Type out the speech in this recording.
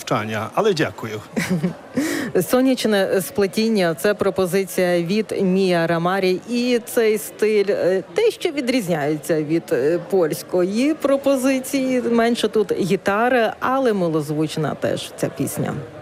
навчання, але дякую. Сонячне сплетіння – це пропозиція від Мія Рамарі. І цей стиль те, що відрізняється від польської пропозиції. Менше тут гітари, але милозвучна теж ця пісня.